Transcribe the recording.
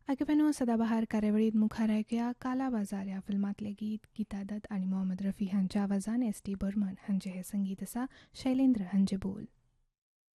आगेपेनो सदाबहार कार्यावळीत मुखार ऐकूया काला बाजार ह्या फिल्मातले गीत. गीता दत्त आणि मोहम्मद रफी हांच्या आवाजान एस टी बर्मन हांचे हे संगीत आसा. शैलेंद्र हांचे बोल.